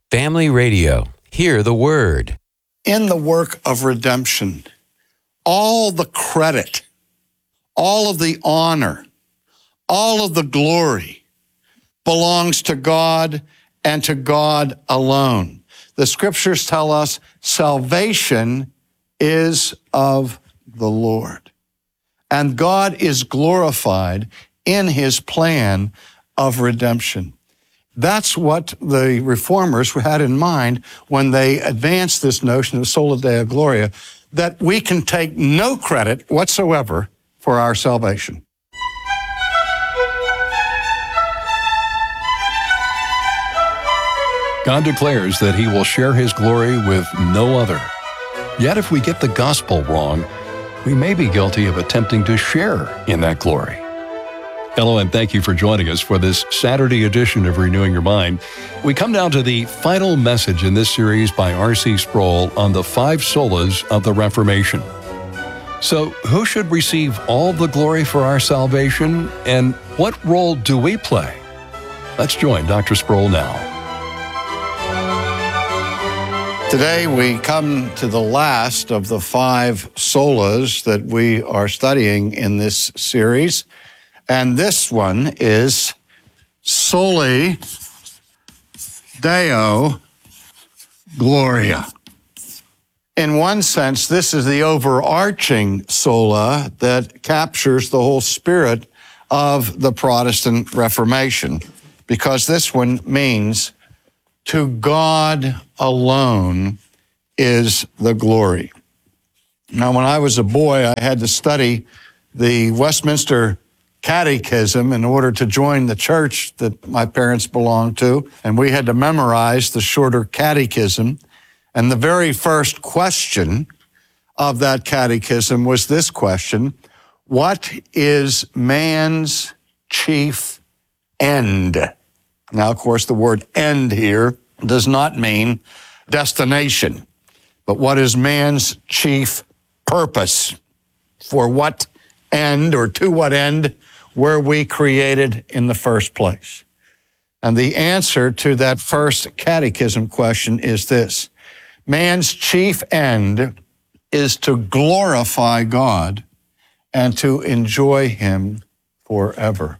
Family Radio. Hear the word. In the work of redemption, all the credit, all of the honor, all of the glory belongs to God and to God alone. The scriptures tell us salvation is of the Lord. And God is glorified in his plan of redemption. That's what the reformers had in mind when they advanced this notion of sola deo gloria, that we can take no credit whatsoever for our salvation. God declares that he will share his glory with no other. Yet if we get the gospel wrong, we may be guilty of attempting to share in that glory. Hello, and thank you for joining us for this Saturday edition of Renewing Your Mind. We come down to the final message in this series by R.C. Sproul on the 5 solas of the Reformation. So, who should receive all the glory for our salvation, and what role do we play? Let's join Dr. Sproul now. Today we come to the last of the 5 solas that we are studying in this series. And this one is Soli Deo Gloria. In one sense, this is the overarching sola that captures the whole spirit of the Protestant Reformation, because this one means to God alone is the glory. Now, when I was a boy, I had to study the Westminster Catechism in order to join the church that my parents belonged to, and we had to memorize the shorter catechism. And the very first question of that catechism was this question: what is man's chief end? Now, of course, the word end here does not mean destination, but what is man's chief purpose? For what end, or to what end were we created in the first place? And the answer to that first catechism question is this: man's chief end is to glorify God and to enjoy him forever.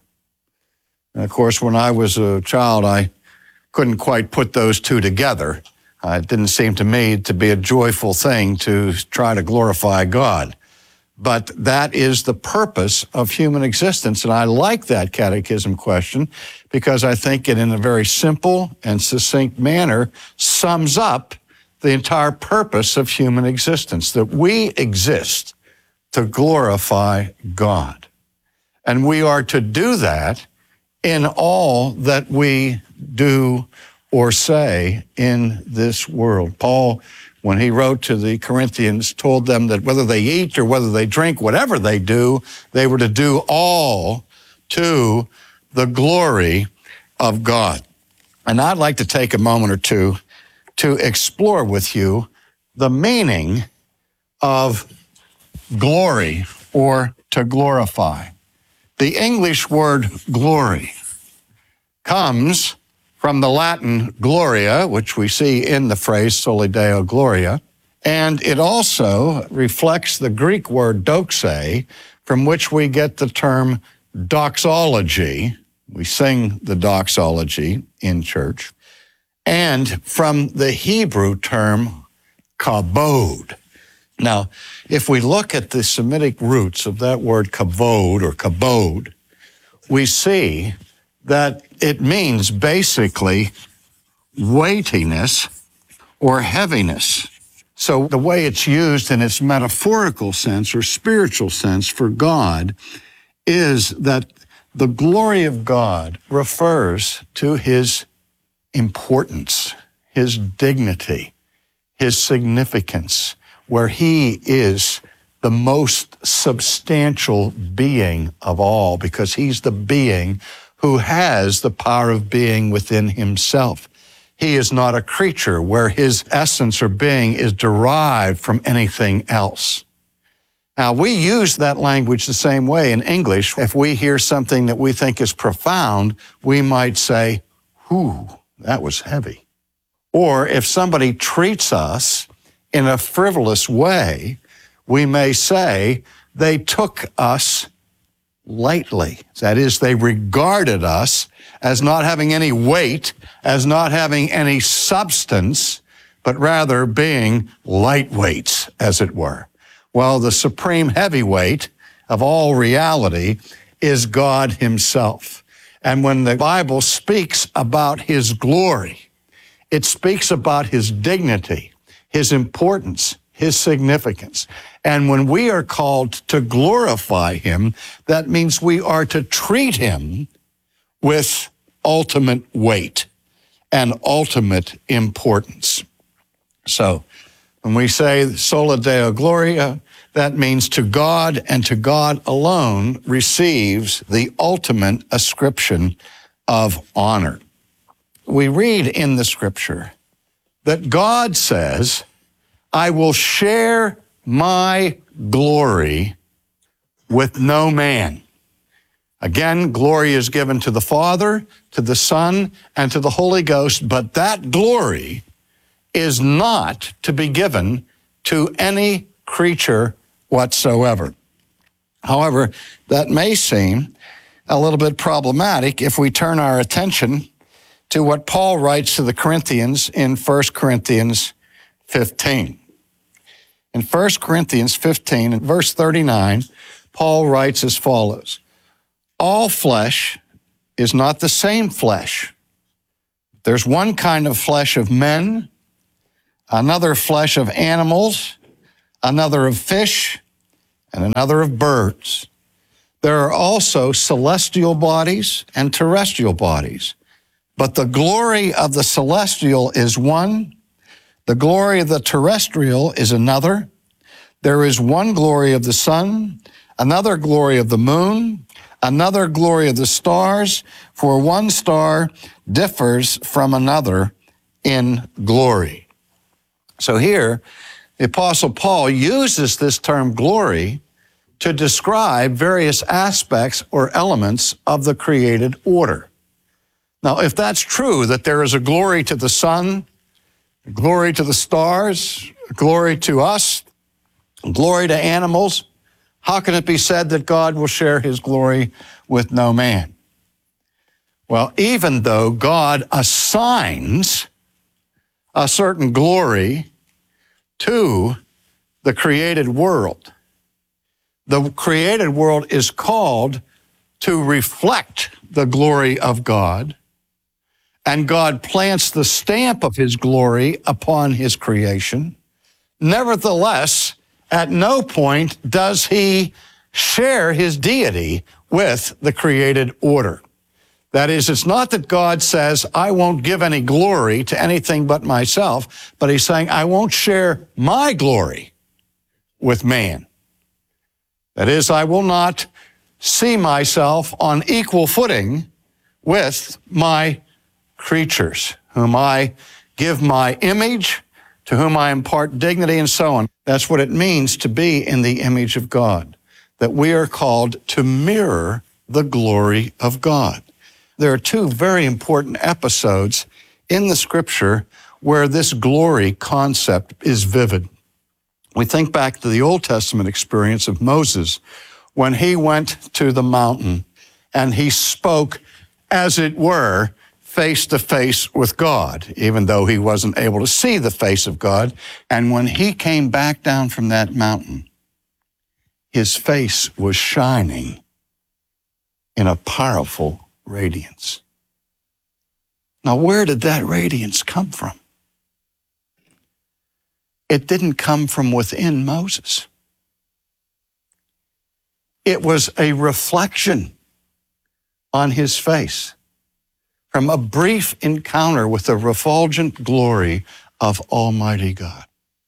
And of course, when I was a child, I couldn't quite put those two together. It didn't seem to me to be a joyful thing to try to glorify God. But that is the purpose of human existence. And I like that catechism question because I think it, in a very simple and succinct manner, sums up the entire purpose of human existence, that we exist to glorify God. And we are to do that in all that we do or say in this world. Paul, when he wrote to the Corinthians, told them that whether they eat or whether they drink, whatever they do, they were to do all to the glory of God. And I'd like to take a moment or two to explore with you the meaning of glory, or to glorify. The English word glory comes from the Latin gloria, which we see in the phrase Soli Deo Gloria, and it also reflects the Greek word doxe, from which we get the term doxology. We sing the doxology in church. And from the Hebrew term kabod. Now, if we look at the Semitic roots of that word kavod or kabod, we see that it means basically weightiness or heaviness. So the way it's used in its metaphorical sense or spiritual sense for God is that the glory of God refers to his importance, his dignity, his significance, where he is the most substantial being of all, because he's the being who has the power of being within himself. He is not a creature where his essence or being is derived from anything else. Now, we use that language the same way in English. If we hear something that we think is profound, we might say, "Ooh, that was heavy." Or if somebody treats us in a frivolous way, we may say they took us lightly. That is, they regarded us as not having any weight, as not having any substance, but rather being lightweights, as it were. Well, the supreme heavyweight of all reality is God himself. And when the Bible speaks about his glory, it speaks about his dignity, his importance, his significance. And when we are called to glorify him, that means we are to treat him with ultimate weight and ultimate importance. So when we say sola Deo Gloria, that means to God and to God alone receives the ultimate ascription of honor. We read in the scripture that God says, I will share my glory with no man. Again, glory is given to the Father, to the Son, and to the Holy Ghost, but that glory is not to be given to any creature whatsoever. However, that may seem a little bit problematic if we turn our attention to what Paul writes to the Corinthians in 1 Corinthians 15. In 1 Corinthians 15, in verse 39, Paul writes as follows, all flesh is not the same flesh. There's one kind of flesh of men, another flesh of animals, another of fish, and another of birds. There are also celestial bodies and terrestrial bodies. But the glory of the celestial is one, the glory of the terrestrial is another. There is one glory of the sun, another glory of the moon, another glory of the stars, for one star differs from another in glory. So here, the Apostle Paul uses this term glory to describe various aspects or elements of the created order. Now, if that's true, that there is a glory to the sun, a glory to the stars, a glory to us, a glory to animals, how can it be said that God will share his glory with no man? Well, even though God assigns a certain glory to the created world, the created world is called to reflect the glory of God, and God plants the stamp of his glory upon his creation. Nevertheless, at no point does he share his deity with the created order. That is, it's not that God says, I won't give any glory to anything but myself, but he's saying, I won't share my glory with man. That is, I will not see myself on equal footing with my creatures, whom I give my image, to whom I impart dignity, and so on. That's what it means to be in the image of God, that we are called to mirror the glory of God. There are two very important episodes in the scripture where this glory concept is vivid. We think back to the Old Testament experience of Moses when he went to the mountain and he spoke, as it were, face to face with God, even though he wasn't able to see the face of God. And when he came back down from that mountain, his face was shining in a powerful radiance. Now, where did that radiance come from? It didn't come from within Moses. It was a reflection on his face from a brief encounter with the refulgent glory of Almighty God.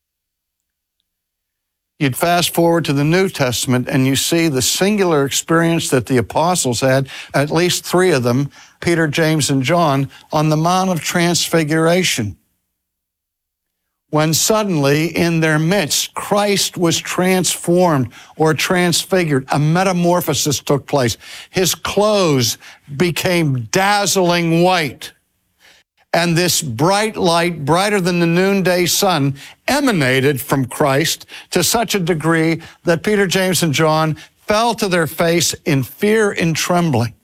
You'd fast forward to the New Testament and you see the singular experience that the apostles had, at least three of them, Peter, James, and John, on the Mount of Transfiguration. When suddenly in their midst, Christ was transformed or transfigured. A metamorphosis took place. His clothes became dazzling white. And this bright light, brighter than the noonday sun, emanated from Christ to such a degree that Peter, James, and John fell to their face in fear and trembling.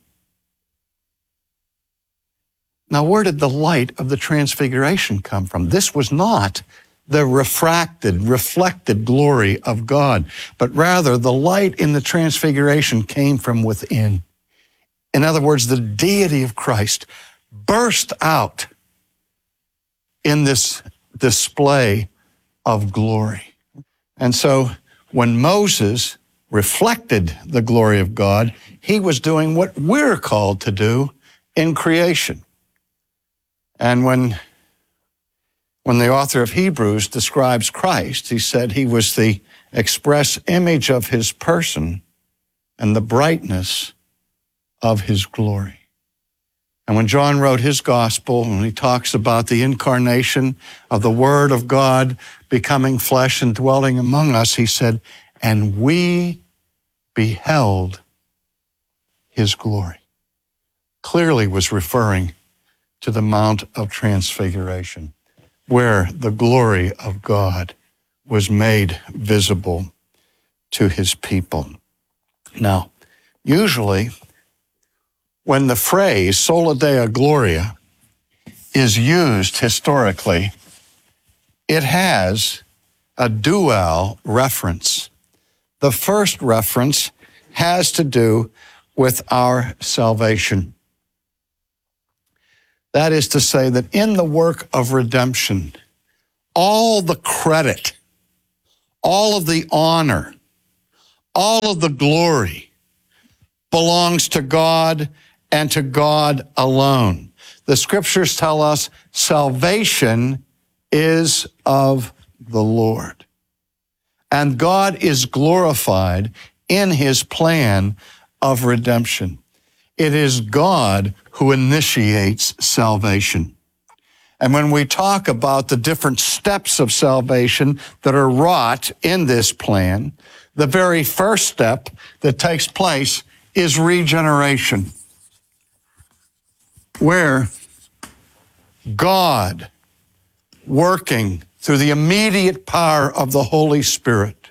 Now, where did the light of the transfiguration come from? This was not the reflected glory of God, but rather the light in the transfiguration came from within. In other words, the deity of Christ burst out in this display of glory. And so when Moses reflected the glory of God, he was doing what we're called to do in creation. And when the author of Hebrews describes Christ, he said he was the express image of his person and the brightness of his glory. And when John wrote his gospel, and he talks about the incarnation of the Word of God becoming flesh and dwelling among us, he said, and we beheld his glory. Clearly was referring to the Mount of Transfiguration, where the glory of God was made visible to his people. Now, usually, when the phrase sola deo gloria is used historically, it has a dual reference. The first reference has to do with our salvation. That is to say that in the work of redemption, all the credit, all of the honor, all of the glory belongs to God and to God alone. The scriptures tell us salvation is of the Lord. And God is glorified in his plan of redemption. It is God who initiates salvation. And when we talk about the different steps of salvation that are wrought in this plan, the very first step that takes place is regeneration, where God, working through the immediate power of the Holy Spirit,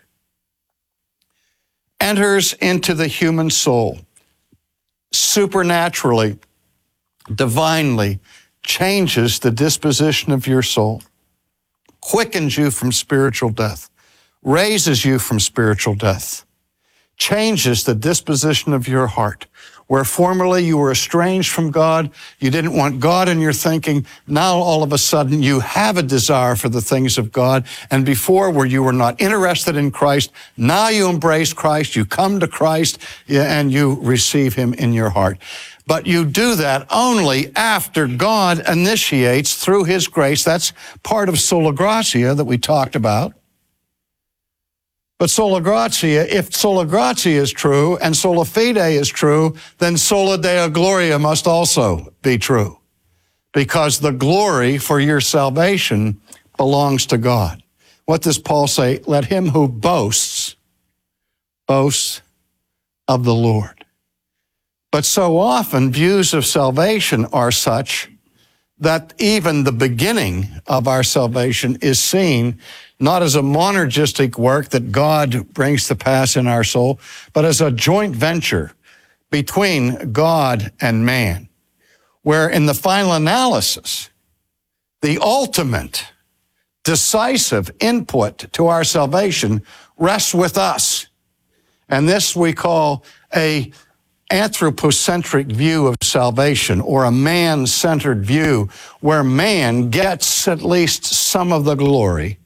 enters into the human soul, supernaturally, divinely changes the disposition of your soul, quickens you from spiritual death, raises you from spiritual death, changes the disposition of your heart. Where formerly you were estranged from God, you didn't want God in your thinking, now all of a sudden you have a desire for the things of God. And before, where you were not interested in Christ, now you embrace Christ, you come to Christ, and you receive him in your heart. But you do that only after God initiates through his grace. That's part of sola gratia that we talked about. But sola gratia, if sola gratia is true and sola fide is true, then sola deo gloria must also be true, because the glory for your salvation belongs to God. What does Paul say? Let him who boasts, boast of the Lord. But so often views of salvation are such that even the beginning of our salvation is seen not as a monergistic work that God brings to pass in our soul, but as a joint venture between God and man, where in the final analysis, the ultimate decisive input to our salvation rests with us. And this we call a anthropocentric view of salvation, or a man-centered view, where man gets at least some of the glory,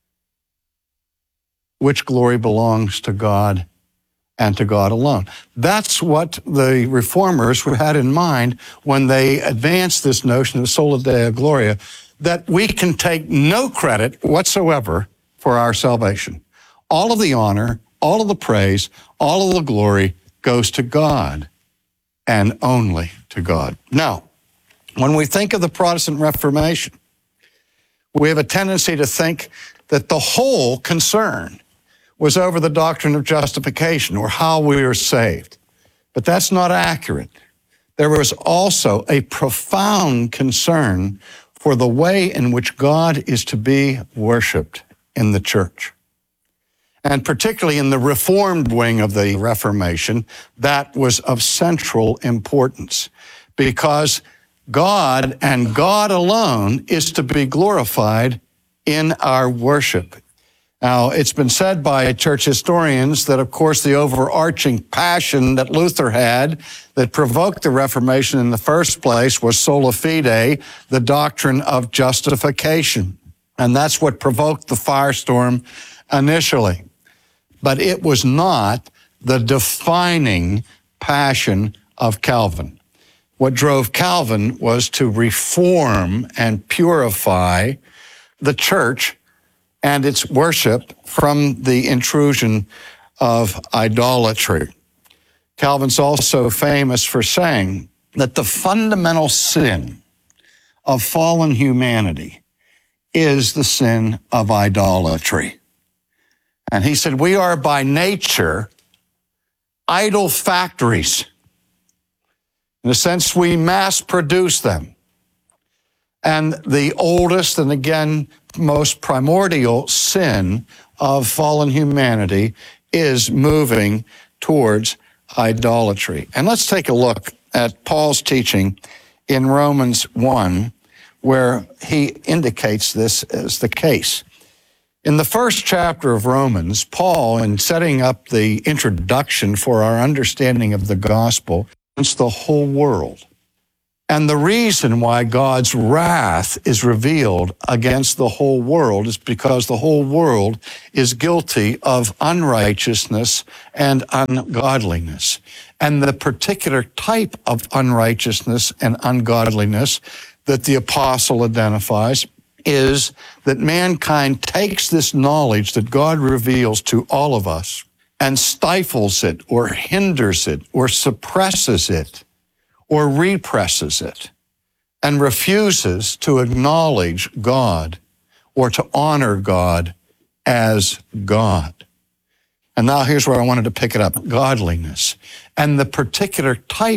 which glory belongs to God and to God alone. That's what the reformers had in mind when they advanced this notion of sola deo gloria, that we can take no credit whatsoever for our salvation. All of the honor, all of the praise, all of the glory goes to God and only to God. Now, when we think of the Protestant Reformation, we have a tendency to think that the whole concern was over the doctrine of justification, or how we are saved. But that's not accurate. There was also a profound concern for the way in which God is to be worshiped in the church. And particularly in the Reformed wing of the Reformation, that was of central importance, because God and God alone is to be glorified in our worship. Now, it's been said by church historians that, of course, the overarching passion that Luther had that provoked the Reformation in the first place was sola fide, the doctrine of justification. And that's what provoked the firestorm initially. But it was not the defining passion of Calvin. What drove Calvin was to reform and purify the church and its worship from the intrusion of idolatry. Calvin's also famous for saying that the fundamental sin of fallen humanity is the sin of idolatry. And he said, we are by nature idol factories. In a sense, we mass produce them. And the oldest and again, most primordial sin of fallen humanity is moving towards idolatry. And let's take a look at Paul's teaching in Romans 1, where he indicates this as the case. In the first chapter of Romans, Paul, in setting up the introduction for our understanding of the gospel, against the whole world. And the reason why God's wrath is revealed against the whole world is because the whole world is guilty of unrighteousness and ungodliness. And the particular type of unrighteousness and ungodliness that the apostle identifies is that mankind takes this knowledge that God reveals to all of us and stifles it or hinders it or suppresses it or represses it and refuses to acknowledge God or to honor God as God. And now here's where I wanted to pick it up, godliness. And the particular type